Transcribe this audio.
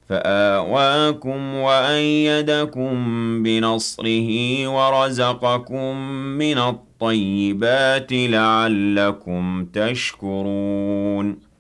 فآواكم وأيدكم بنصره ورزقكم من الطيبات لعلكم تشكرون